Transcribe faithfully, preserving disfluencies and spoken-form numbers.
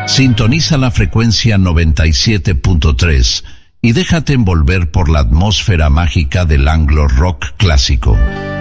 Sintoniza la frecuencia noventa y siete punto tres y déjate envolver por la atmósfera mágica del anglo rock clásico.